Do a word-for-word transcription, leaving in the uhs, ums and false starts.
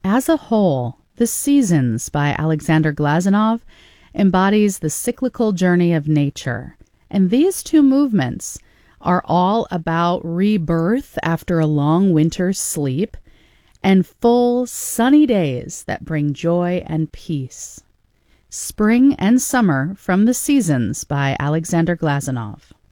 As a whole, The Seasons by Alexander Glazunov embodies the cyclical journey of nature, and these two movements are all about rebirth after a long winter's sleep and full, sunny days that bring joy and peace. Spring and Summer from The Seasons by Alexander Glazunov.